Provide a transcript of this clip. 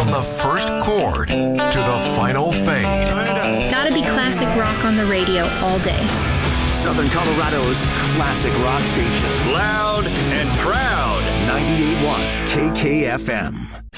From the first chord to the final fade. Gotta be classic rock on the radio all day. Southern Colorado's classic rock station. Loud and proud. 98.1 KKFM.